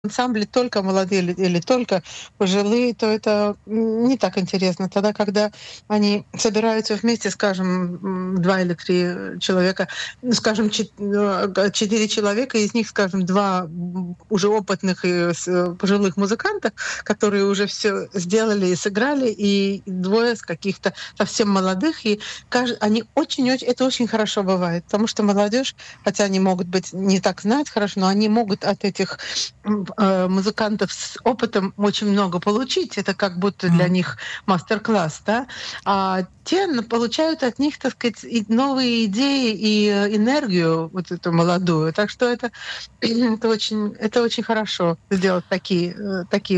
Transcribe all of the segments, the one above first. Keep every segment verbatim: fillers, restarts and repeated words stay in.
ансамбле только молодые или, или только пожилые, то это не так интересно. Тогда, когда они собираются вместе, скажем, два или три человека, ну, скажем, четыре человека, из них, скажем, два уже опытных и пожилых музыканта, которые уже все сделали и сыграли, и двое с каких-то совсем молодых, и они очень-очень, это очень хорошо бывает, потому что молодежь, хотя они могут быть не так знать хорошо, но они могут от этих музыкантов с опытом очень много получить. Это как будто для Мгм. них мастер-класс, да? А те получают от них, так сказать, и новые идеи и энергию вот эту молодую. Так что это, это очень, это очень хорошо сделать такие, такие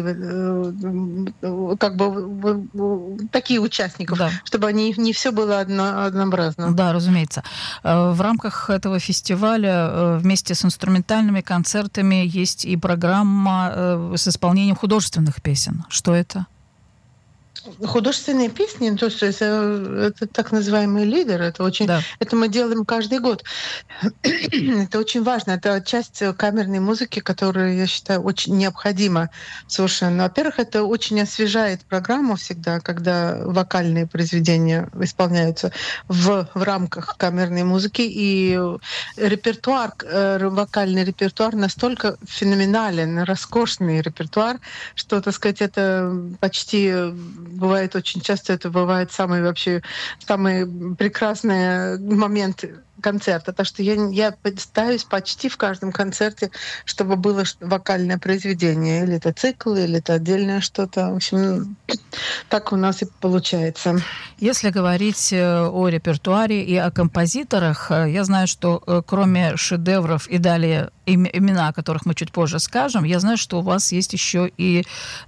э, как бы такие участников, Да. чтобы они не все было одно, однообразно. Да, разумеется. В рамках этого фестиваля вместе с инструментальными концертами есть и программа с исполнением художественных песен. Что это? Художественные песни, то есть это, это так называемый лидер, это очень, Да. это мы делаем каждый год. Это очень важно, это часть камерной музыки, которая, я считаю, очень необходима совершенно. Во-первых, это очень освежает программу всегда, когда вокальные произведения исполняются в, в рамках камерной музыки, и репертуар, вокальный репертуар настолько феноменален, роскошный репертуар, что, так сказать, это почти бывает очень часто, это бывает самый вообще самый прекрасный момент концерта. Так что я, я пытаюсь почти в каждом концерте, чтобы было вокальное произведение. Или это цикл, или это отдельное что-то. В общем, так у нас и получается. Если говорить о репертуаре и о композиторах, я знаю, что кроме шедевров и далее имена, о которых мы чуть позже скажем, я знаю, что у вас есть еще и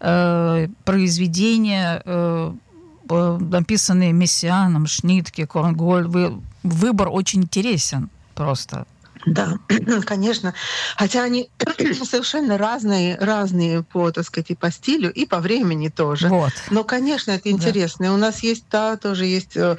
э, произведения, э, написанные Мессианом, Шнитке, Корнголь. Вы, выбор очень интересен просто. Да, конечно. Хотя они совершенно разные, разные по, так сказать, и по стилю, и по времени тоже. Вот. Но, конечно, это интересно. Да. У нас есть, да, тоже есть э,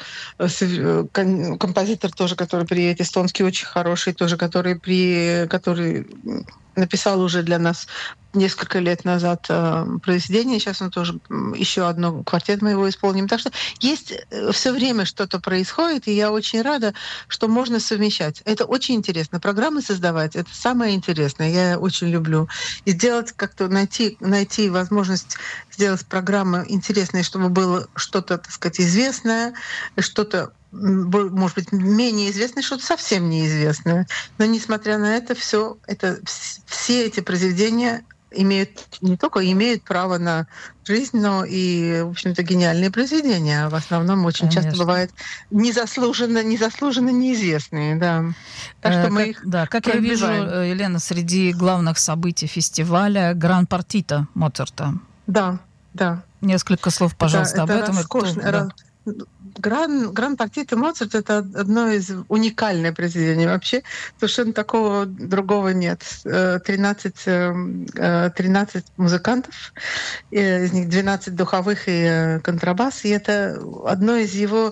э, композитор тоже, который приедет, эстонский, очень хороший, тоже, который при, который написал уже для нас несколько лет назад э, произведение. Сейчас он тоже еще одно квартет мы его исполним. Так что есть все время что-то происходит, и я очень рада, что можно совмещать. Это очень интересно. Программы создавать — это самое интересное. Я очень люблю. И сделать как-то, найти, найти возможность сделать программы интересные, чтобы было что-то, так сказать, известное, что-то, может быть, менее известное, что-то совсем неизвестное. Но несмотря на это, все это, все эти произведения имеют не только имеют право на жизнь, но и, в общем-то, гениальные произведения. В основном очень Конечно. часто бывают незаслуженно, незаслуженно неизвестные. Да. Так что э, мы как, их да, как я вижу, Елена, среди главных событий фестиваля Гран-партита Моцарта. Да, да. Несколько слов, пожалуйста, это, об это этом. роскошно. Кто, да. Гран, Гран-партита Моцарт — это одно из уникальных произведений. Вообще совершенно такого другого нет. тринадцать, тринадцать музыкантов, из них двенадцать духовых и контрабас. И это одно из его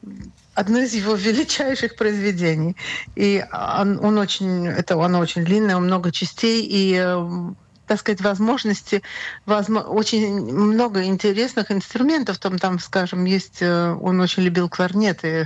одно из его величайших произведений. И он, он очень, это, оно очень длинное, много частей, и так сказать, возможности, возможно, очень много интересных инструментов. Там, там, скажем, есть, он очень любил кларнеты,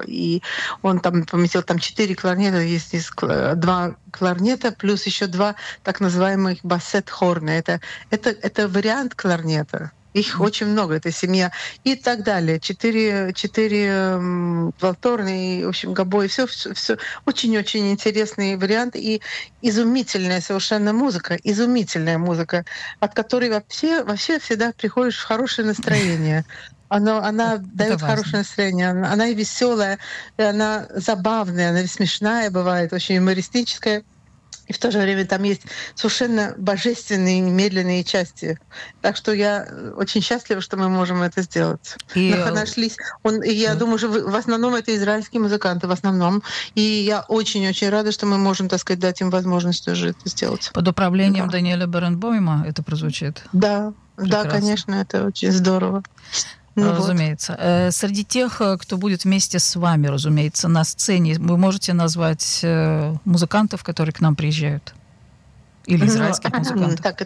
и он там поместил там четыре кларнета, есть, есть два кларнета, плюс еще два так называемых бассет-хорна. Это, это, это вариант кларнета. Их очень много, это семья и так далее. Четыре, четыре валторны, в общем, гобой, все, все, все очень-очень интересные варианты и изумительная совершенно музыка, изумительная музыка, от которой вообще, вообще всегда приходишь в хорошее настроение. Она, она дает хорошее настроение, она, она и веселая, и она забавная, она и смешная бывает, очень юмористическая. И в то же время там есть совершенно божественные медленные части. Так что я очень счастлива, что мы можем это сделать. И... Нашлись. Он, и я думаю, что в основном это израильские музыканты, в основном. И я очень-очень рада, что мы можем, так сказать, дать им возможность тоже это сделать. Под управлением да. Даниэля Беренбойма это прозвучит? Да, Прекрасно. Да, конечно, это очень здорово. Ну, разумеется. Вот. Среди тех, кто будет вместе с вами, разумеется, на сцене, вы можете назвать музыкантов, которые к нам приезжают? Или израильских ну, музыкантов? Так,